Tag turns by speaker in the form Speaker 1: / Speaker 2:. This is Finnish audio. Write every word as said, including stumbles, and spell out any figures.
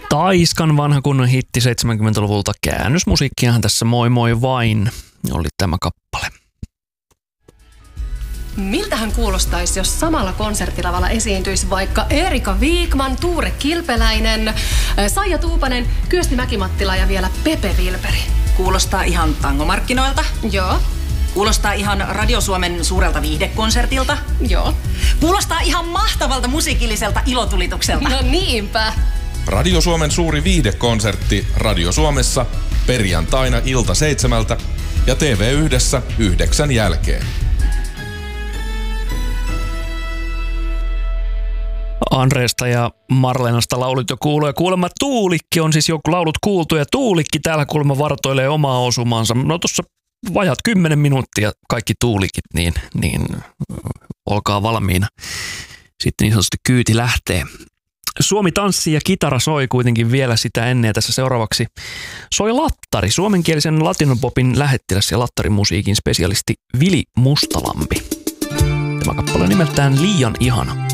Speaker 1: Taiskan vanha kunnon hitti seitsemänkymmentäluvulta. Käännösmusiikkiahan tässä moi moi vain oli tämä kappale.
Speaker 2: Miltähän kuulostaisi, jos samalla konserttilavalla esiintyisi vaikka Erika Wikman, Tuure Kilpeläinen, Saija Tuupanen, Kyösti Mäkimattila ja vielä Pepe Vilperi?
Speaker 3: Kuulostaa ihan tangomarkkinoilta.
Speaker 2: Joo.
Speaker 3: Kuulostaa ihan Radio Suomen suurelta viihdekonsertilta.
Speaker 2: Joo.
Speaker 3: Kuulostaa ihan mahtavalta musiikilliselta ilotulitukselta.
Speaker 2: No niinpä.
Speaker 4: Radio Suomen suuri viihdekonsertti Radio Suomessa perjantaina ilta seitsemältä ja T V yhdessä yhdeksän jälkeen.
Speaker 1: Andreesta ja Marlenasta laulut jo kuuluu ja kuulemma Tuulikki on siis joku laulut kuultu ja Tuulikki täällä kuulemma vartoilee omaa osumansa. No tuossa vajat kymmenen minuuttia kaikki Tuulikit, niin, niin olkaa valmiina. Sitten niin sanotusti kyyti lähtee. Suomi tanssii ja kitara soi kuitenkin vielä sitä ennen ja tässä seuraavaksi soi lattari, suomenkielisen latinopopin lähettiläs ja lattarimusiikin spesialisti Vili Mustalampi. Tämä kappale on nimeltään Liian ihana.